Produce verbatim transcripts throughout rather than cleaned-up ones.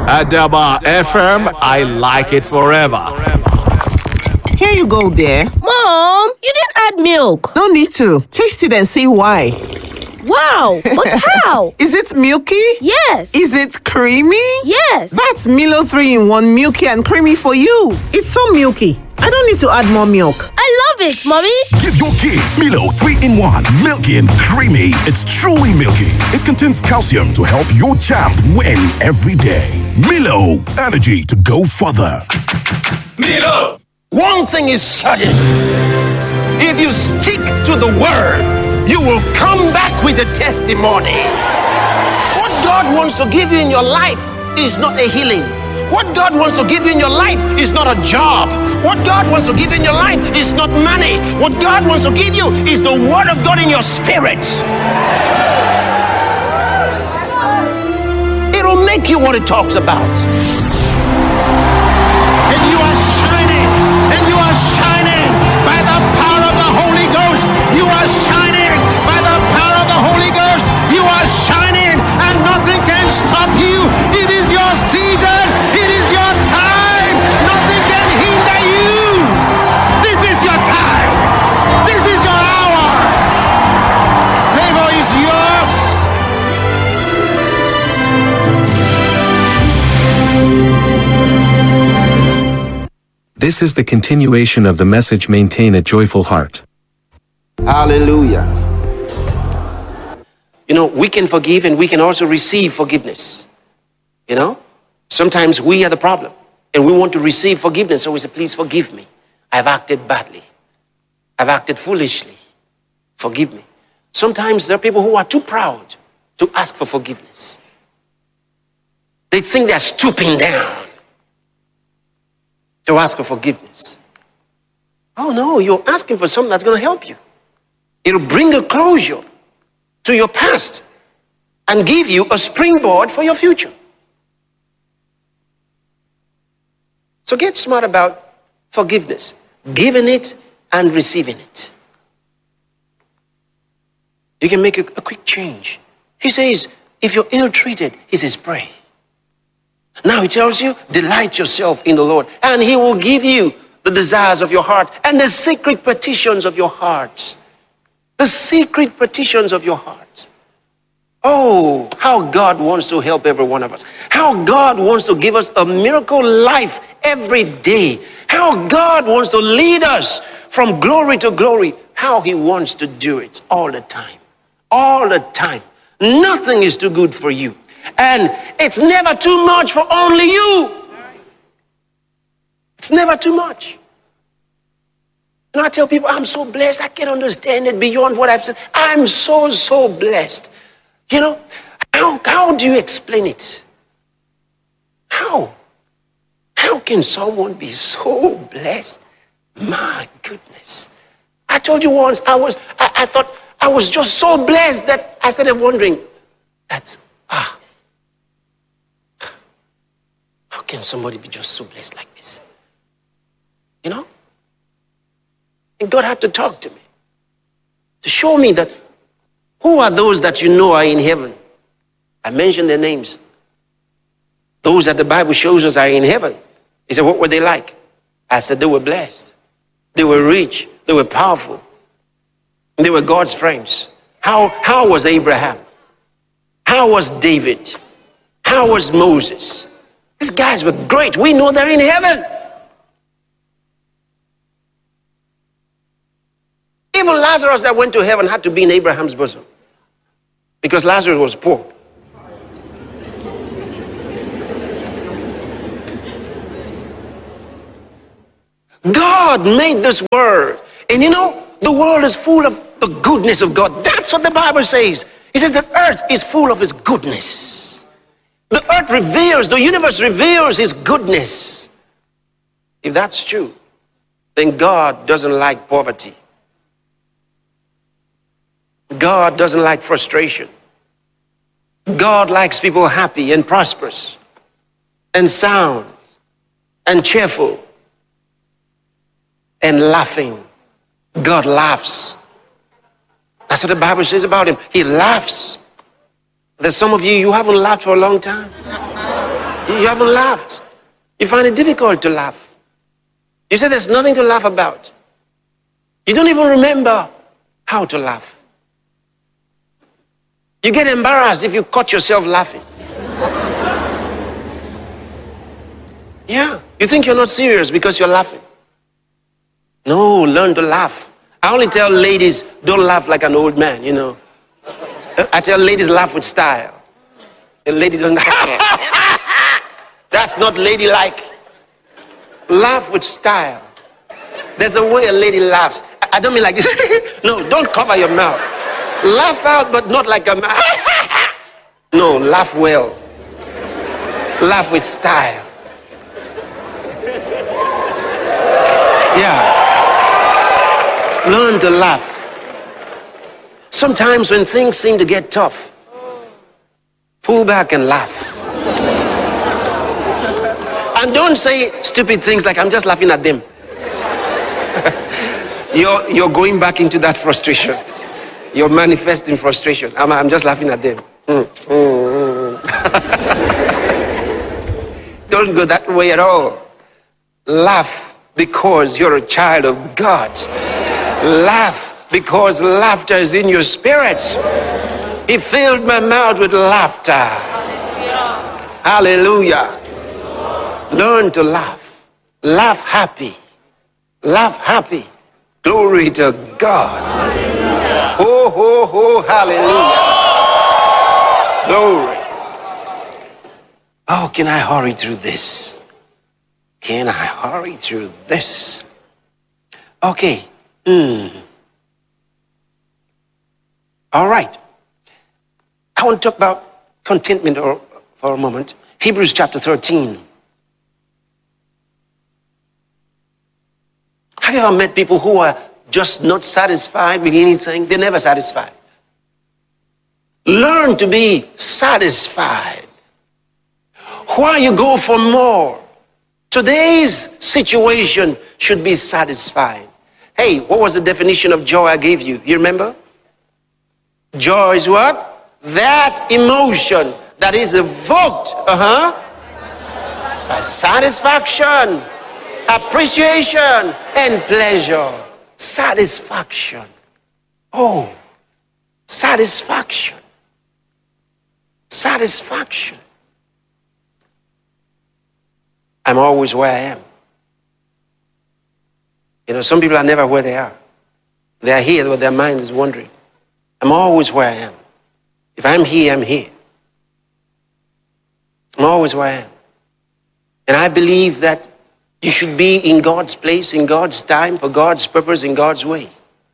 Adaba F M, I like it forever. Here you go, dear. Mom, you didn't add milk. No need to. Taste it and see why. Wow, but how? Is it milky? Yes. Is it creamy? Yes. That's Milo three in one, milky and creamy for you. It's so milky. I don't need to add more milk. I love it, Mommy. Give your kids Milo three in one, milky and creamy. It's truly milky. It contains calcium to help your champ win every day. Milo, energy to go further. Milo! One thing is certain. If you stick to the word, you will come back with a testimony. What God wants to give you in your life is not a healing. What God wants to give you in your life is not a job. What God wants to give you in your life is not money. What God wants to give you is the word of God in your spirit. It'll make you what it talks about. And you are shining, and you are shining by the power of the Holy Ghost. You are shining by the power of the Holy Ghost. You are shining, and nothing can stop you. It is your season. It is your time. Nothing can hinder you. This is your time. This is your hour. Favor is yours. This is the continuation of the message Maintain a Joyful Heart. Hallelujah. You know, we can forgive and we can also receive forgiveness. You know, sometimes we are the problem and we want to receive forgiveness. So we say, please forgive me. I've acted badly. I've acted foolishly. Forgive me. Sometimes there are people who are too proud to ask for forgiveness. They think they're stooping down to ask for forgiveness. Oh no, you're asking for something that's going to help you. It'll bring a closure to your past and give you a springboard for your future. So get smart about forgiveness, giving it and receiving it. You can make a, a quick change. He says, if you're ill-treated, he says, pray. Now he tells you, delight yourself in the Lord, and he will give you the desires of your heart and the secret petitions of your heart. The secret petitions of your heart. Oh, how God wants to help every one of us. How God wants to give us a miracle life every day. How God wants to lead us from glory to glory. How he wants to do it all the time. All the time. Nothing is too good for you. And it's never too much for only you. It's never too much. And I tell people, I'm so blessed. I can't understand it beyond what I've said. I'm so, so blessed. You know, how, how do you explain it? How? How can someone be so blessed? My goodness. I told you once, I was, I, I thought I was just so blessed that I started wondering that, ah, how can somebody be just so blessed like this? You know? And God had to talk to me to show me that who are those that you know are in heaven. I mentioned their names. Those that the Bible shows us are in heaven. He said, what were they like? I said, they were blessed. They were rich. They were powerful. They were God's friends. How, how was Abraham? How was David? How was Moses? These guys were great. We know they're in heaven. Even Lazarus that went to heaven had to be in Abraham's bosom because Lazarus was poor. God made this world. And you know, the world is full of the goodness of God. That's what the Bible says. It says the earth is full of his goodness. The earth reveals, the universe reveals his goodness. If that's true, then God doesn't like poverty. God doesn't like frustration. God likes people happy and prosperous and sound and cheerful and laughing. God laughs. That's what the Bible says about him. He laughs. There's some of you, you haven't laughed for a long time. You haven't laughed. You find it difficult to laugh. You say there's nothing to laugh about. You don't even remember how to laugh. You get embarrassed if you caught yourself laughing. Yeah, you think you're not serious because you're laughing. No, learn to laugh. I only tell ladies, don't laugh like an old man, you know. I tell ladies, laugh with style. A lady doesn't. That's not ladylike. Laugh with style. There's a way a lady laughs. I don't mean like this. No, don't cover your mouth. Laugh out, but not like a man. No, laugh well. Laugh with style. Yeah. Learn to laugh. Sometimes when things seem to get tough, pull back and laugh. And don't say stupid things like, I'm just laughing at them. you're, you're going back into that frustration. You're manifesting frustration. I'm, I'm just laughing at them. Mm, mm, mm. Don't go that way at all. Laugh because you're a child of God. Laugh because laughter is in your spirit. He filled my mouth with laughter. Hallelujah. Learn to laugh. Laugh happy. Laugh happy. Glory to God. Ho, ho, ho, hallelujah. Glory. Oh, can I hurry through this? Can I hurry through this? Okay. Mm. All right. I want to talk about contentment for a moment. Hebrews chapter thirteen. Have you ever met people who are just not satisfied with anything? They're never satisfied. Learn to be satisfied. Why you go for more? Today's situation should be satisfied. Hey, what was the definition of joy I gave you? You remember? Joy is what? That emotion that is evoked uh-huh, by satisfaction, appreciation, and pleasure. Satisfaction. Oh, satisfaction. Satisfaction. I'm always where I am. You know, some people are never where they are. They are here, but their mind is wandering. I'm always where I am. If I'm here, I'm here. I'm always where I am. And I believe that you should be in God's place, in God's time, for God's purpose, in God's way.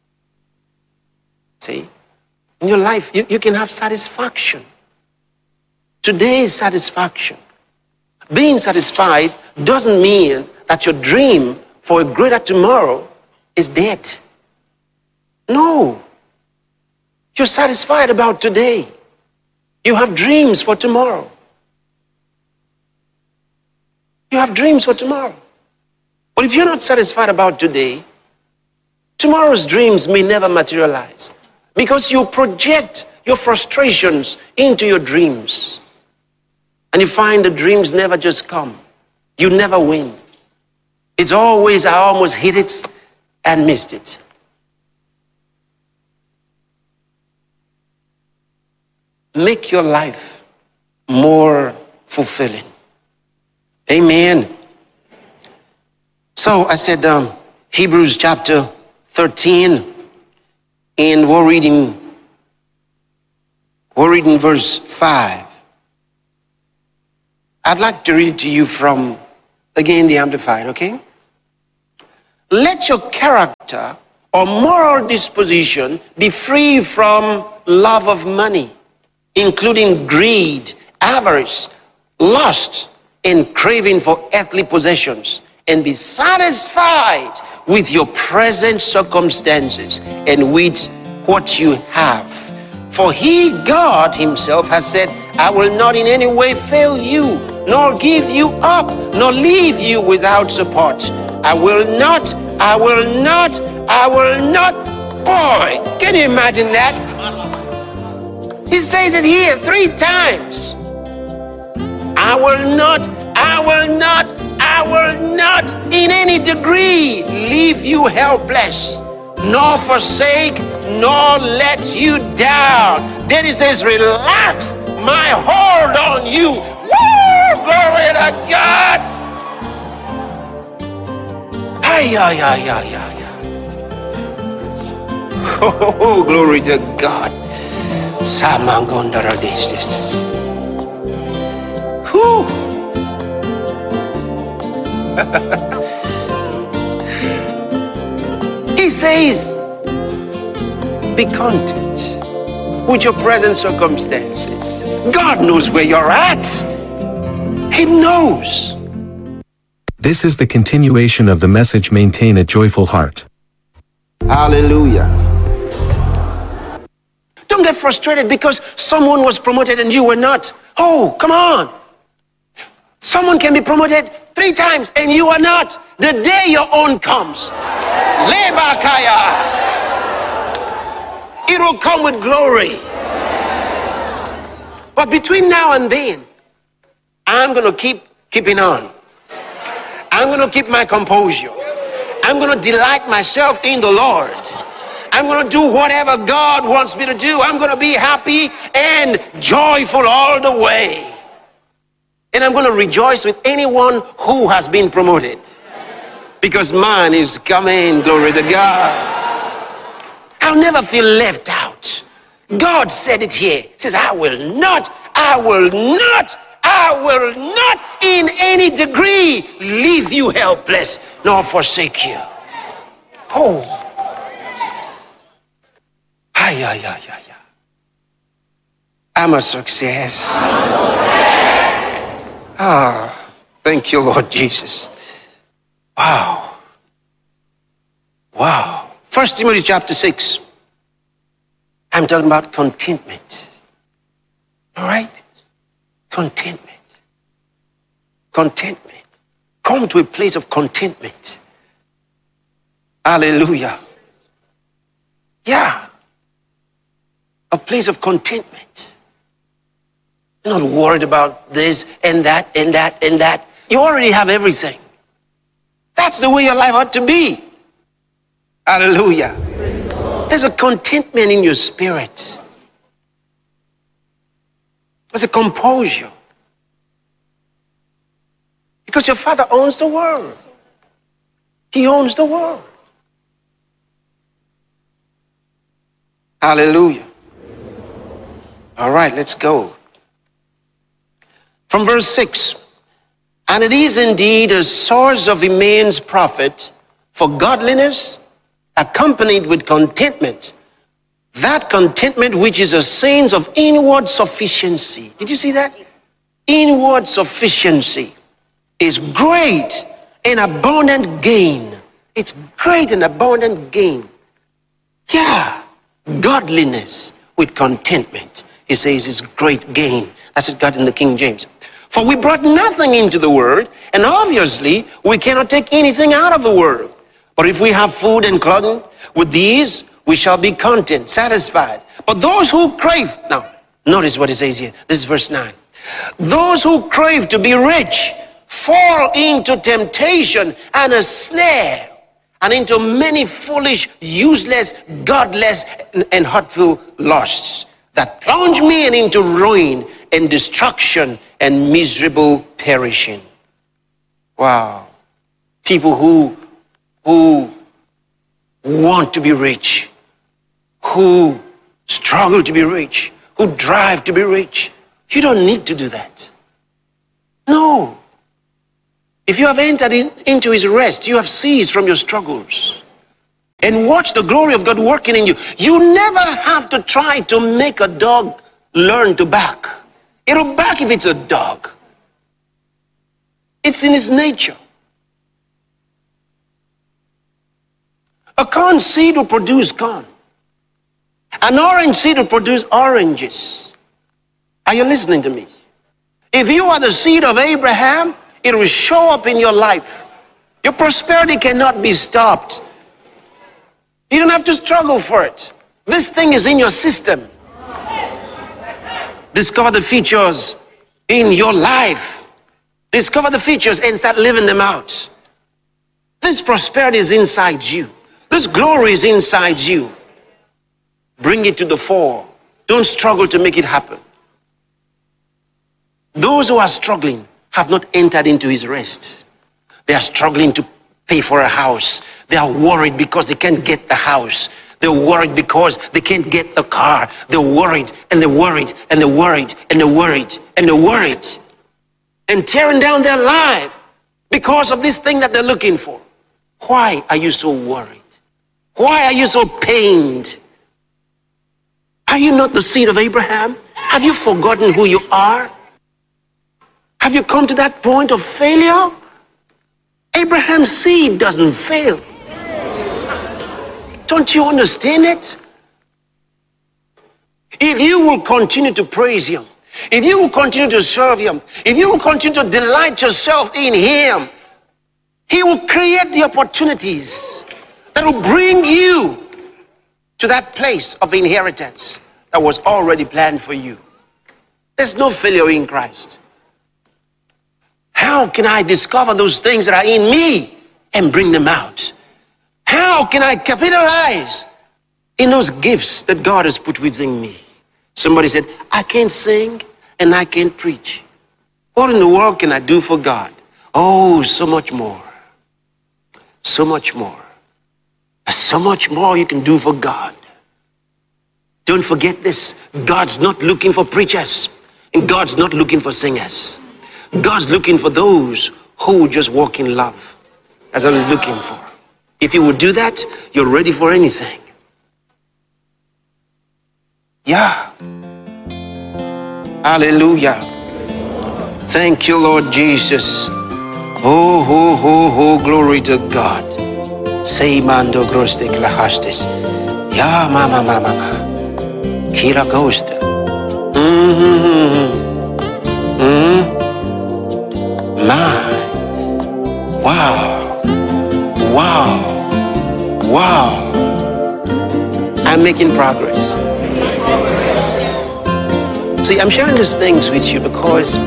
See? In your life, you, you can have satisfaction. Today's satisfaction. Being satisfied doesn't mean that your dream for a greater tomorrow is dead. No. You're satisfied about today. You have dreams for tomorrow. You have dreams for tomorrow. But if you're not satisfied about today, tomorrow's dreams may never materialize because you project your frustrations into your dreams. And you find the dreams never just come. You never win. It's always, I almost hit it and missed it. Make your life more fulfilling. Amen. So I said um, Hebrews chapter thirteen, and we're reading, we're reading verse five. I'd like to read to you from, again, the Amplified, okay? Let your character or moral disposition be free from love of money, including greed, avarice, lust, and craving for earthly possessions, and be satisfied with your present circumstances and with what you have. For he, God himself, has said, I will not in any way fail you, nor give you up, nor leave you without support. I will not, I will not, I will not. Boy, can you imagine that? He says it here three times. I I will not, I will not, I will not in any degree leave you helpless, nor forsake, nor let you down. Then he says, relax my hold on you. Woo! Glory to God. Ay, ay, ay, ay, ay. Oh, glory to God. Samangondaradestes. Whew. He says, be content with your present circumstances. God knows where you're at. He knows. This is the continuation of the message. Maintain a joyful heart. Hallelujah. Don't get frustrated because someone was promoted and you were not. Oh, come on. Someone can be promoted three times and you are not. The day your own comes, Lebakaya, it will come with glory. But between now and then, I'm going to keep keeping on. I'm going to keep my composure. I'm going to delight myself in the Lord. I'm going to do whatever God wants me to do. I'm going to be happy and joyful all the way. And I'm going to rejoice with anyone who has been promoted. Because mine is coming, glory to God. I'll never feel left out. God said it here. He says, I will not, I will not, I will not in any degree leave you helpless, nor forsake you. Oh. Ay, ay, ay, ay, ay. I'm a success. Ah, thank you, Lord Jesus. Wow. Wow. First Timothy chapter six. I'm talking about contentment. All right? Contentment. Contentment. Come to a place of contentment. Hallelujah. Yeah. A place of contentment. You're not worried about this and that and that and that. You already have everything. That's the way your life ought to be. Hallelujah. There's a contentment in your spirit. There's a composure. Because your Father owns the world. He owns the world. Hallelujah. All right, let's go. From verse six. And it is indeed a source of immense profit for godliness, accompanied with contentment. That contentment which is a sense of inward sufficiency. Did you see that? Inward sufficiency is great and abundant gain. It's great and abundant gain. Yeah. Godliness with contentment, he says, is great gain. That's what got in the King James. For we brought nothing into the world, and obviously we cannot take anything out of the world. But if we have food and clothing, with these we shall be content, satisfied. But those who crave, now notice what it says here. This is verse nine. Those who crave to be rich fall into temptation and a snare, and into many foolish, useless, godless, and, and hurtful lusts that plunge men into ruin and destruction and miserable perishing. Wow. People who who want to be rich, who struggle to be rich, who drive to be rich. You don't need to do that. No. If you have entered in, into his rest, you have ceased from your struggles. And watch the glory of God working in you. You never have to try to make a dog learn to bark. It'll bark if it's a dog. It's in its nature. A corn seed will produce corn. An orange seed will produce oranges. Are you listening to me? If you are the seed of Abraham, it will show up in your life. Your prosperity cannot be stopped. You don't have to struggle for it. This thing is in your system. Discover the features in your life Discover the features and start living them out. This prosperity is inside you. This glory is inside you. Bring it to the fore. Don't struggle to make it happen. Those who are struggling have not entered into his rest. They are struggling to pay for a house. They are worried because they can't get the house. They're worried because they can't get the car. They're worried and they're worried and they're worried and they're worried and they're worried and tearing down their life because of this thing that they're looking for. Why are you so worried? Why are you so pained? Are you not the seed of Abraham? Have you forgotten who you are? Have you come to that point of failure? Abraham's seed doesn't fail. Don't you understand it? If you will continue to praise him, if you will continue to serve him, if you will continue to delight yourself in him, he will create the opportunities that will bring you to that place of inheritance that was already planned for you. There's no failure in Christ. How can I discover those things that are in me and bring them out? How can I capitalize in those gifts that God has put within me? Somebody said, I can't sing and I can't preach. What in the world can I do for God? Oh, so much more. So much more. There's so much more you can do for God. Don't forget this. God's not looking for preachers. And God's not looking for singers. God's looking for those who just walk in love. That's what he's looking for. If you would do that, you're ready for anything. Yeah. Hallelujah. Thank you, Lord Jesus. Oh, ho, ho, ho, glory to God. Say mando grostek lahastes. Ya mama mama mama. Kira ghost. Mm-hmm. Mm-hmm. My. Wow. Wow. Wow. I'm making progress. See, I'm sharing these things with you because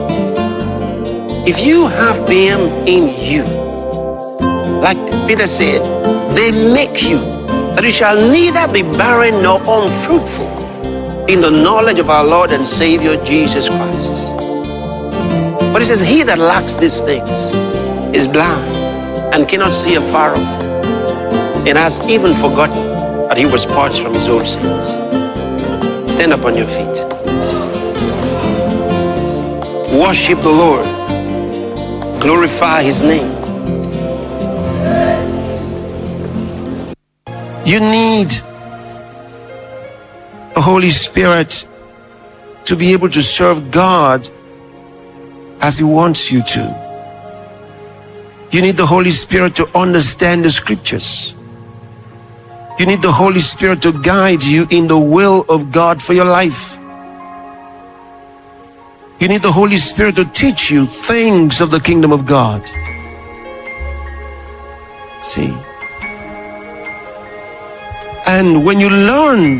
if you have them in you, like Peter said, they make you that you shall neither be barren nor unfruitful in the knowledge of our Lord and Savior Jesus Christ. But he says, he that lacks these things is blind and cannot see afar off, and has even forgotten that he was purged from his old sins. Stand up on your feet. Worship the Lord. Glorify his name. You need the Holy Spirit to be able to serve God as he wants you to. You need the Holy Spirit to understand the scriptures. You need the Holy Spirit to guide you in the will of God for your life. You need the Holy Spirit to teach you things of the kingdom of God. See? And when you learn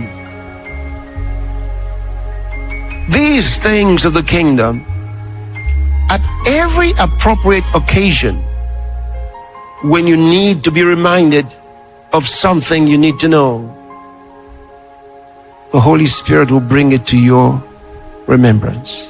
these things of the kingdom, at every appropriate occasion, when you need to be reminded of something you need to know, the Holy Spirit will bring it to your remembrance.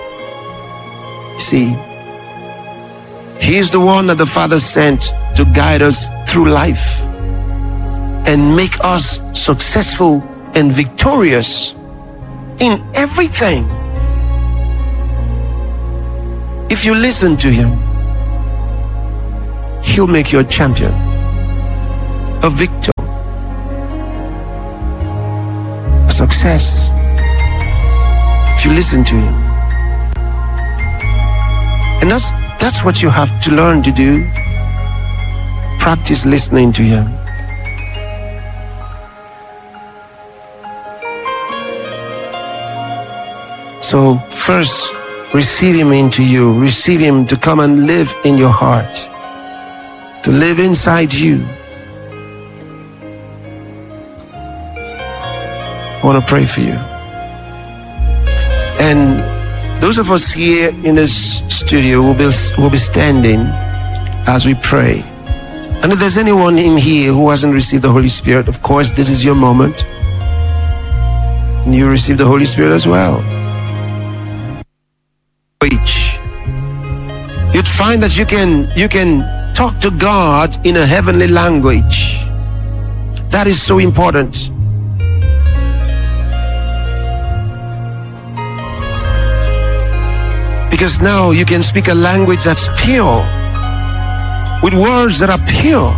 See, he's the one that the Father sent to guide us through life and make us successful and victorious in everything. If you listen to him, he'll make you a champion, a victor, a success. If you listen to him. And that's, that's what you have to learn to do. Practice listening to him. So first, receive him into you. Receive him to come and live in your heart, to live inside you. I want to pray for you. And Those of us here in this studio will be, will be standing as we pray. And if there's anyone in here who hasn't received the Holy Spirit, of course, this is your moment. And you receive the Holy Spirit as well. You'd find that you can, you can talk to God in a heavenly language. That is so important. Because now you can speak a language that's pure, with words that are pure,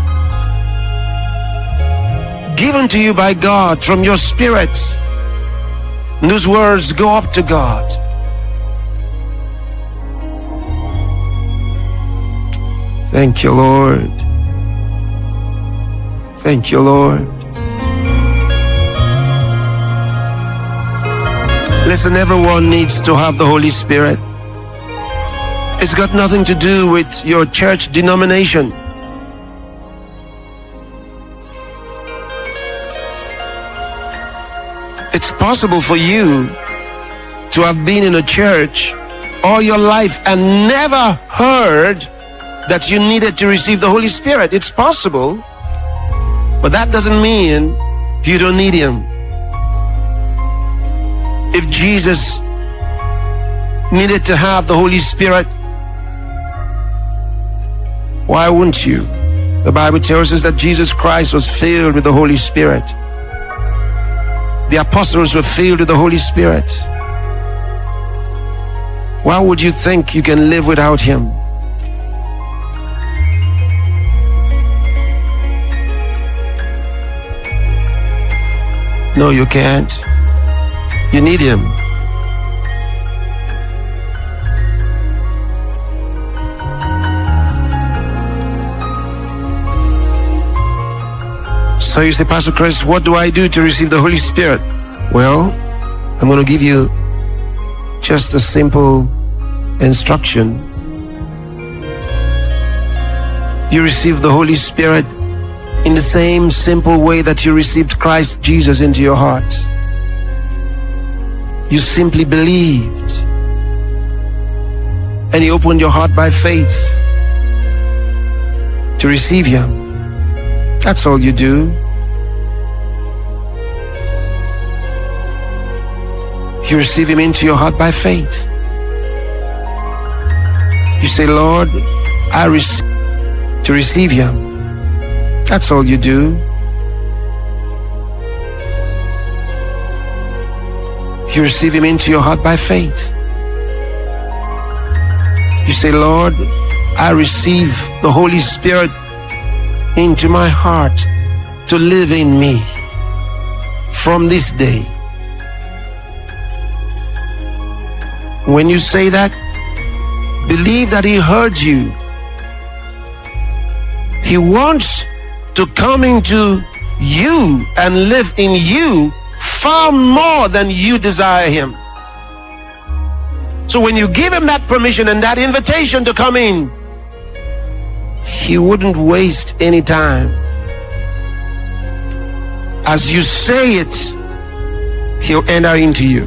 given to you by God from your spirit. And those words go up to God. Thank you, Lord. Thank you, Lord. Listen, everyone needs to have the Holy Spirit. It's got nothing to do with your church denomination. It's possible for you to have been in a church all your life and never heard that you needed to receive the Holy Spirit. It's possible, but that doesn't mean you don't need Him. If Jesus needed to have the Holy Spirit, why wouldn't you? The Bible tells us that Jesus Christ was filled with the Holy Spirit. The apostles were filled with the Holy Spirit. Why would you think you can live without Him? No, you can't. You need Him. So you say, Pastor Chris, what do I do to receive the Holy Spirit? Well, I'm going to give you just a simple instruction. You receive the Holy Spirit in the same simple way that you received Christ Jesus into your heart. You simply believed, and you opened your heart by faith to receive Him. That's all you do. You receive Him into your heart by faith. You say, Lord, I receive to receive Him. That's all you do. You receive Him into your heart by faith. You say, Lord, I receive the Holy Spirit into my heart to live in me from this day. When you say that, believe that He heard you. He wants to come into you and live in you far more than you desire Him. So when you give Him that permission and that invitation to come in, He wouldn't waste any time. As you say it, He'll enter into you.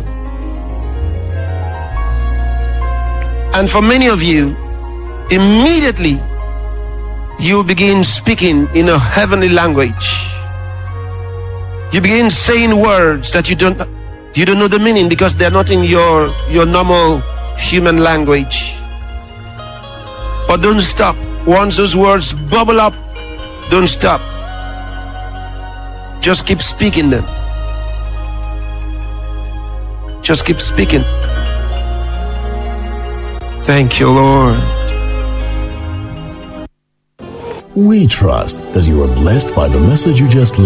And for many of you, immediately you begin speaking in a heavenly language. You begin saying words that you don't you don't know the meaning because they're not in your your normal human language. But don't stop. Once those words bubble up, don't stop. Just keep speaking them. Just keep speaking. Thank you, Lord. We trust that you are blessed by the message you just listened.